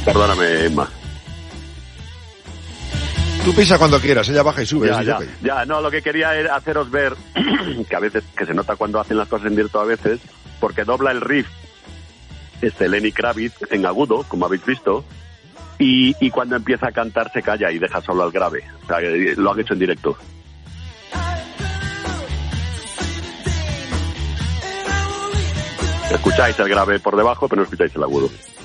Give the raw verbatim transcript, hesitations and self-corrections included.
Perdóname, Emma. Tú pisa cuando quieras, ella baja y sube. Ya, ya, ya, no, lo que quería era haceros ver que a veces, que se nota cuando hacen las cosas en directo a veces, porque dobla el riff este Lenny Kravitz en agudo, como habéis visto, y, y cuando empieza a cantar se calla y deja solo al grave. O sea, lo han hecho en directo. Escucháis el grave por debajo, pero no escucháis el agudo.